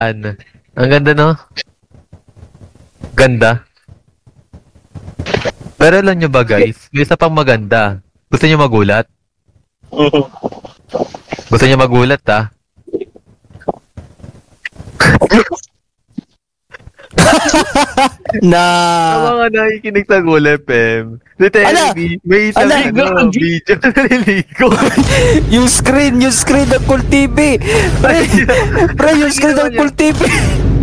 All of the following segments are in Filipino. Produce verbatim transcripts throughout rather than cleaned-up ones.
An. Ang ganda, no? Ganda. Pero alam nyo ba, guys? May isa pang maganda. Gusto nyo magulat? Gusto nyo magulat, ha? na Yung mga nakikinig sa Gul F M. Si Terry, may isang Ala, ano, video na naliligo. yung screen, yung screen ng Cool T V. Pre, pre, yung screen ng Cool T V.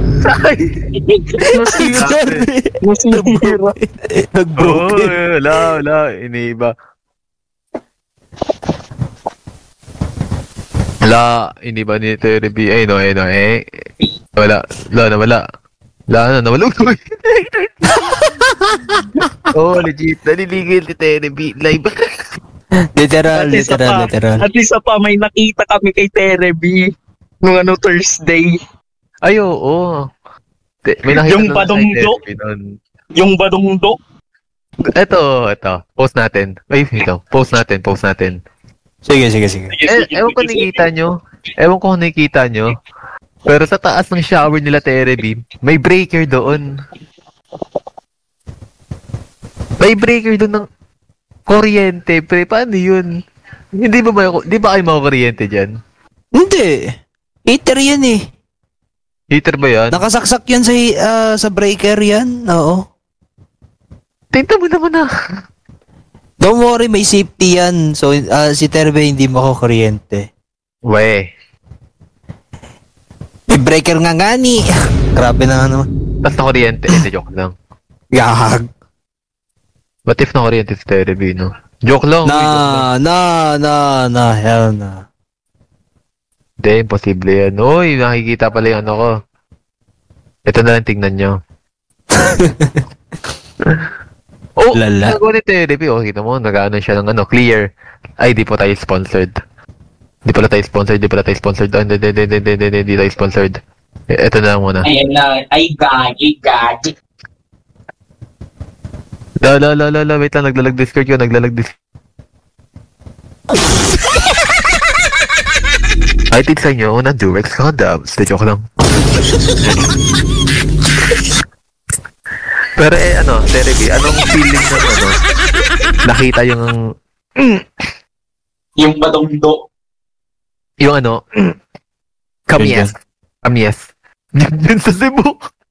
Nasira. Nasira. Nag-broken. Oo, wala, wala. Iniiba. Wala, iniba ni Terry B. Ay, no, ay, no, eh. Wala, wala, na wala. Wala na, nawala. Oh, legit. Naliligil ni Terry B. Live. Literal, At isa literal, pa, literal. At isa pa, may nakita kami kay Terebi nung ano, Thursday. Ay, oo. Te- May nakita Yung na sa badungdo. Terry B nun. Yung badungdo. Ito, ito. Post natin. Ay, ito. Post natin, post natin. Sige, sige, sige. Eh, ewan ko nakikita nyo. Ewan ko kung nakikita nyo. Pero sa taas ng shower nila Terebi, may breaker doon. May breaker doon ng kuryente. Pre, paano yun? Hindi ba may, di ba kayo mga kuryente dyan? Hindi. Heater yan eh. Heater ba yan? Nakasaksak yan sa, ah, sa breaker yan. Oo. Tinta mo naman ah. Don't worry, may safety yan. So, ah, si Terbe hindi makukuryente. We. May breaker nga nga ni. Grabe na nga naman. Tapos na kuryente. Hindi, joke lang. Gag. What if na kuryente si Terebi, no? Joke lang. uy, joke lang. Na, na, na, na, hell na. Hindi, imposible yan. Uy, nakikita pala yung ano ko. Ito na lang tingnan nyo. Oh, Lala. nagawa ni Terebi. Oh, kita mo, nag-ano siya ng ano, clear. Ay, di po tayo sponsored. Di pala tayo sponsored, di pala tayo sponsored. Oh, hindi, hindi, hindi, hindi, hindi, hindi, di tayo sponsored. Eh, ito na lang muna. Ayan na, ay gagi, gagi. La, la, la, la, la, wait lang, naglalag Discord ko, naglalag Discord. I think sa inyo, unang Durex condoms. Di joke lang. Pero eh, ano, Terebi, anong feeling ng ano? Nakita yung, Yung badungdo. yung ano, kamies. Kamies. Yun sa Cebu.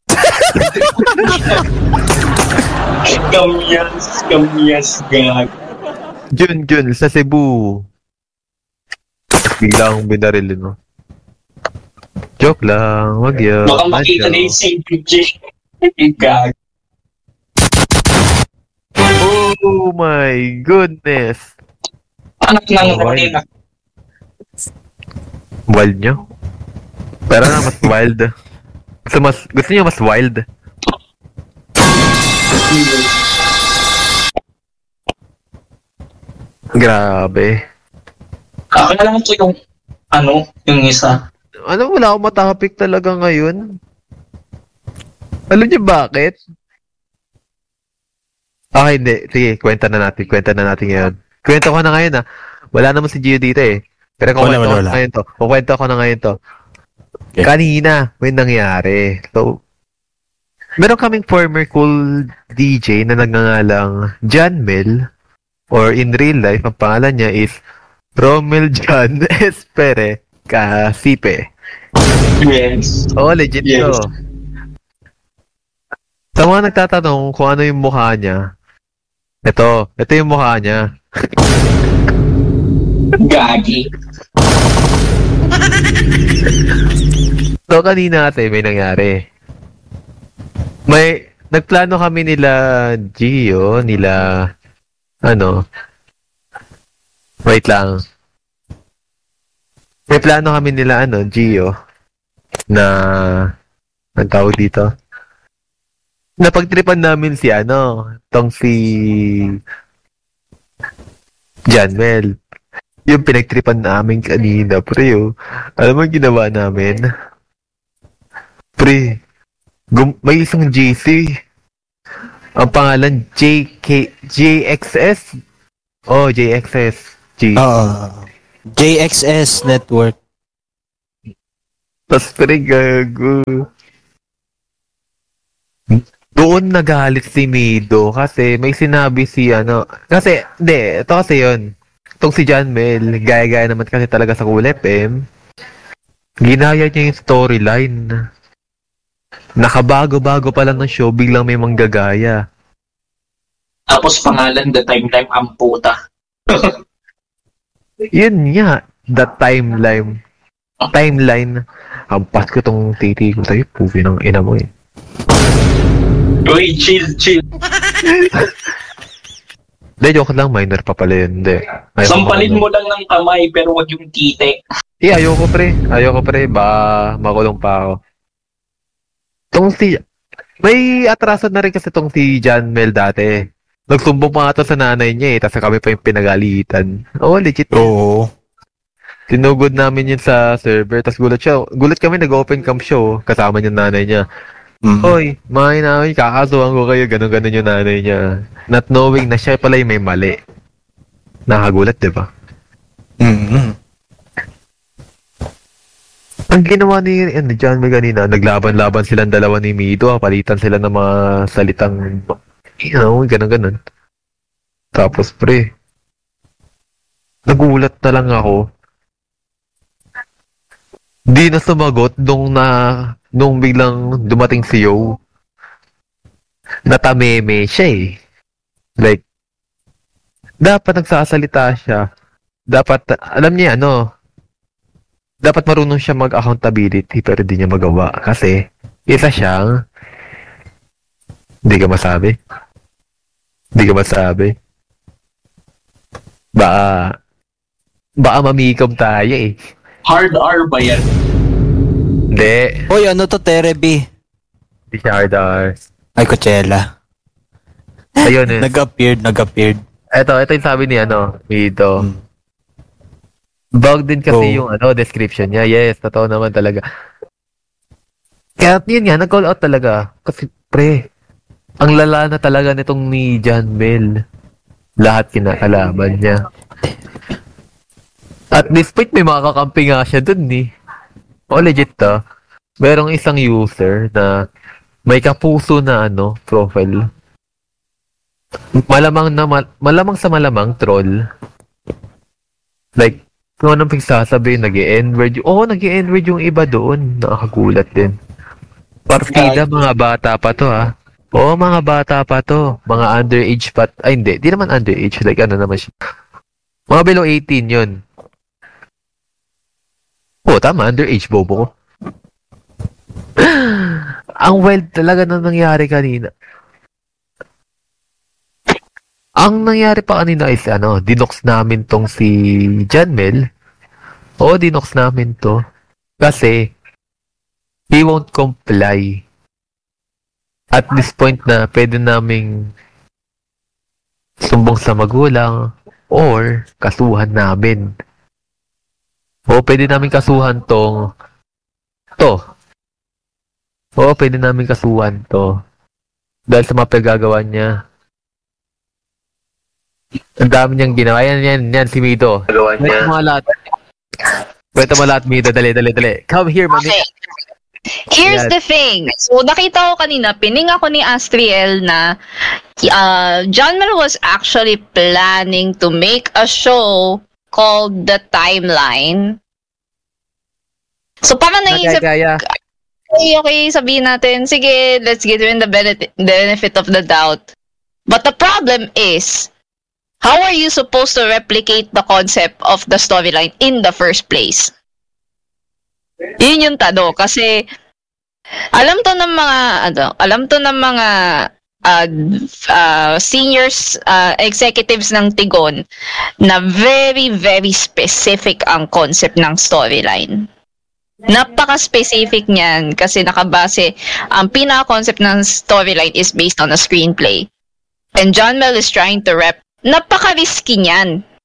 Kamyas, kamyas, gag. Jun, Jun, sa Cebu. Bigla akong binaril, no? Joke lang, wag yun. Baka makita na yung Saint J. Gag. Oh my goodness. Anak ng Oh, Rolina. Wild nyo? Pero na mas wild. Gusto, mas, gusto nyo mas wild? Grabe. Akala mo to yung, ano, yung isa. Ano, wala akong matapik talaga ngayon. Alam niyo bakit? Ah, hindi. Sige, kwenta na natin. Kwenta na natin ngayon. Kwenta ko na ngayon, ah. Wala naman si Gio dito, eh. Pero kung Wala, kwento wala, ko wala. na ngayon to. Kung kwento ko na ngayon to. Okay. Kanina, may nangyari. So, meron kaming former cool D J na nagngangalang John Mel, or in real life, ang pangalan niya is Romel John Espere Casipe. Yes. Oo, legit Yes. to. Sa mga nagtatanong kung ano yung mukha niya, ito, ito yung mukha niya. Gagi. So, kanina ate, may nangyari. May, nagplano kami nila Gio, nila, ano, wait lang. May plano kami nila, ano, Gio, na, ang tawag dito, napagtripan namin si, ano, tong si, Janmel. Yung pinagtripan namin kanina, pre, oh. Alam mo yung ginawa namin? Pre, gum- may isang J C. Ang pangalan, J K, J X S? Oh, J X S. G. Oo. J X S Network. Tas pre, gago. Doon nagalit si Mido kasi may sinabi si ano, kasi, hindi, ito kasi yun. Itong si John Mel, gaya-gaya naman kasi talaga sa Cool F M. Ginaya niya yung storyline. Nakabago-bago pa lang ng show, biglang may manggagaya. Tapos pangalan, the timeline, ang puta. Yun nga, the timeline. Timeline. Hampas ko tong titi ko sa'yo, puvi ng ina mo eh. Uy, chill, chill. Hindi, joke lang, minor pa pala yun. Hindi. Ayoko Sampalin pa- mo lang ng kamay, pero wag yung tite. Eh, ayoko pre. Ayoko pre, ba makulong pa ako. Tong si... May atraso na rin kasi tong si John Mel dati. Nagsumbong pa nga to sa nanay niya eh, tapos kami pa yung pinagalitan. Oo, oh, legit. Oo. Tinugod namin yun sa server, tapos gulat siya. Gulat kami, nag-open cam show, kasama yung nanay niya. Mm. Hoy, mga namin, kakasuhan ko kayo, ganun-ganun yung nanay niya. Not knowing na siya pala yung may mali. Nakagulat, di ba? Mm-hmm. Ang ginawa ni ano, John May kanina, naglaban-laban silang dalawa ni Mido, palitan sila ng mga salitang, you know, ganun-ganun. Tapos, pre, nagulat na lang ako. Di na sumagot nung na, nung biglang dumating si Yo. Natameme siya eh. Like, dapat nagsasalita siya. Dapat, alam niya ano, dapat marunong siya mag-accountability pero di niya magawa. Kasi, isa siyang, hindi ka masabi. Hindi ka masabi. Baka, baka mamikom tayo eh. Hard R ba yan? Hindi. Hoy, ano to, Terebi? Hindi siya hard hours. Ay, Coachella. Ayun eh. Nag-appeared, nag-appeared. Ito, ito yung sabi ni ano, Mito. Hmm. Bug din kasi Oh. yung ano, description niya. Yes, totoo naman talaga. Kaya yun nga, nag-call out talaga. Kasi pre, ang lala na talaga nitong ni John Bell. Lahat kinakalaban niya. At this point, may mga kakampi nga siya dun eh. O legit to. Merong isang user na may kapuso na ano, profile. Malamang na mal- malamang sa malamang troll. Like, kung anong pagsasabi, nag-i-N-word. Oo, nag-i-N-word yung iba doon. Nakakagulat din. Partida, mga bata pa to ha. Oo, mga bata pa to. Mga underage pa. Ay, hindi. Di naman underage. Like, ano naman siya. Mga below eighteen yun. Oo, tama. Underage, bobo ko. Ang wild talaga na nangyari kanina. Ang nangyari pa kanina is ano, dinox namin tong si John Mel. Oo, dinox namin to. Kasi, he won't comply. At this point na pwede naming sumbong sa magulang or kasuhan namin. Oo, pwede namin kasuhan tong to. Oo, pwede namin kasuhan to. Dahil sa mga pagagawa niya. Ang dami niyang ginawa. Yan, yan, yan, si Mido. Gagawa Kwento mo lahat. Kwento mo lahat, Mido. Dali, dali, dali. Come here, mami. Okay. Here's Yan. the thing. So, nakita ko kanina, pining ako ni Astriel na uh, John Mel was actually planning to make a show called The Timeline. So, parang naisip, Nagagaya. okay, okay, sabihin natin, sige, let's give him the benefit, benefit of the doubt. But the problem is, how are you supposed to replicate the concept of the storyline in the first place? Yun yung tado kasi alam to ng mga ano, alam to ng mga uh, uh, seniors, uh, executives ng Tigon na very very specific ang concept ng storyline. Napaka-specific niyan kasi nakabase ang pinaka-concept ng storyline is based on a screenplay. And John Mel is trying to rep. Napaka-risky niyan.